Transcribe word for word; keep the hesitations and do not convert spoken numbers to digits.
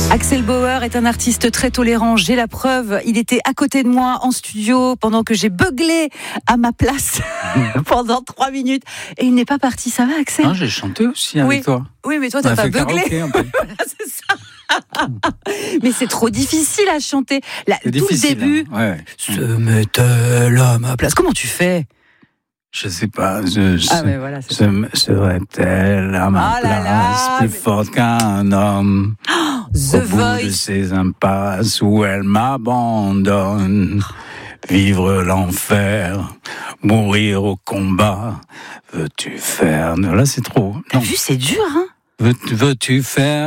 Axel Bauer est un artiste très tolérant, j'ai la preuve. Il était à côté de moi en studio pendant que j'ai beuglé à ma place pendant trois minutes. Et il n'est pas parti, ça va Axel ? Non, j'ai chanté aussi avec oui. toi. Oui, mais toi, t'as pas beuglé. Voilà, c'est ça. Mais c'est trop difficile à chanter. Là, tout difficile, le début, hein. ouais. se met-elle à ma place ? Comment tu fais ? Je sais pas, je, ah mais voilà, c'est se, serait-elle à ma oh là place là, plus mais... forte qu'un homme oh, The au bout Voice de ces impasses où elle m'abandonne? Vivre l'enfer, mourir au combat, veux-tu faire... Là, c'est trop. T'as vu, c'est dur, hein ? Veux, veux-tu faire